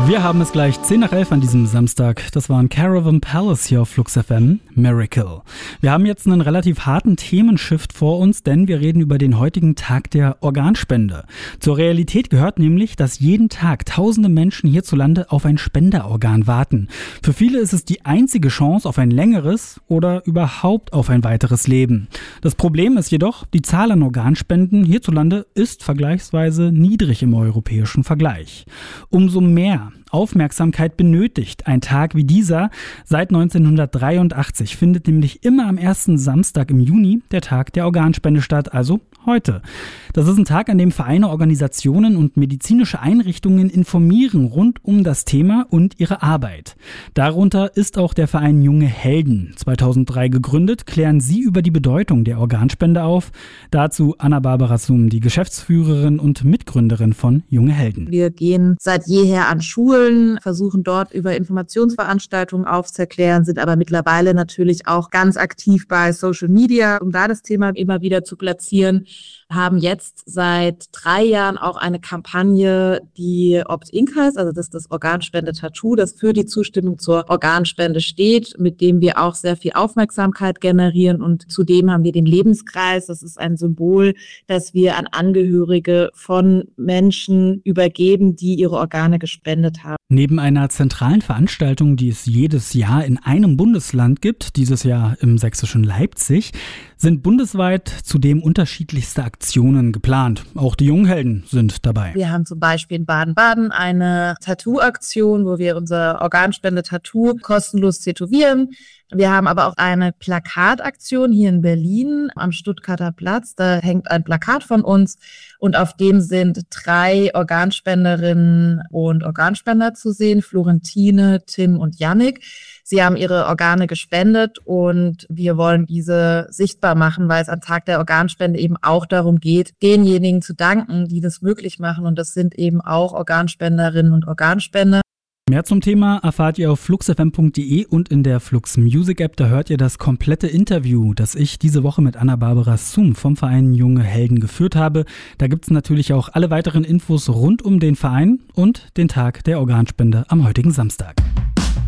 Wir haben es gleich 10 nach 11 an diesem Samstag. Das war ein Caravan Palace hier auf Flux FM. Miracle. Wir haben jetzt einen relativ harten Themenshift vor uns, denn wir reden über den heutigen Tag der Organspende. Zur Realität gehört nämlich, dass jeden Tag tausende Menschen hierzulande auf ein Spenderorgan warten. Für viele ist es die einzige Chance auf ein längeres oder überhaupt auf ein weiteres Leben. Das Problem ist jedoch, die Zahl an Organspenden hierzulande ist vergleichsweise niedrig im europäischen Vergleich. Umso mehr Aufmerksamkeit benötigt ein Tag wie dieser. Seit 1983 findet nämlich immer am ersten Samstag im Juni der Tag der Organspende statt, also heute. Das ist ein Tag, an dem Vereine, Organisationen und medizinische Einrichtungen informieren rund um das Thema und ihre Arbeit. Darunter ist auch der Verein Junge Helden. 2003 gegründet, klären sie über die Bedeutung der Organspende auf. Dazu Anna-Barbara Sum, die Geschäftsführerin und Mitgründerin von Junge Helden. Wir gehen seit jeher an Schulen, versuchen dort über Informationsveranstaltungen aufzuklären, sind aber mittlerweile natürlich auch ganz aktiv bei Social Media, um da das Thema immer wieder zu platzieren. Haben jetzt seit 3 Jahren auch eine Kampagne, die Opt-in heißt, also das ist das Organspende-Tattoo, das für die Zustimmung zur Organspende steht, mit dem wir auch sehr viel Aufmerksamkeit generieren, und zudem haben wir den Lebenskreis, das ist ein Symbol, das wir an Angehörige von Menschen übergeben, die ihre Organe gespendet haben. Neben einer zentralen Veranstaltung, die es jedes Jahr in einem Bundesland gibt, dieses Jahr im sächsischen Leipzig, sind bundesweit zudem unterschiedlichste Aktionen geplant. Auch die Jungen Helden sind dabei. Wir haben zum Beispiel in Baden-Baden eine Tattoo-Aktion, wo wir unser Organspende-Tattoo kostenlos tätowieren. Wir haben aber auch eine Plakataktion hier in Berlin am Stuttgarter Platz. Da hängt ein Plakat von uns und auf dem sind 3 Organspenderinnen und Organspender zu sehen, Florentine, Tim und Yannick. Sie haben ihre Organe gespendet und wir wollen diese sichtbar machen, weil es am Tag der Organspende eben auch darum geht, denjenigen zu danken, die das möglich machen, und das sind eben auch Organspenderinnen und Organspender. Mehr zum Thema erfahrt ihr auf fluxfm.de und in der Flux Music App. Da hört ihr das komplette Interview, das ich diese Woche mit Anna-Barbara Sum vom Verein Junge Helden geführt habe. Da gibt es natürlich auch alle weiteren Infos rund um den Verein und den Tag der Organspende am heutigen Samstag.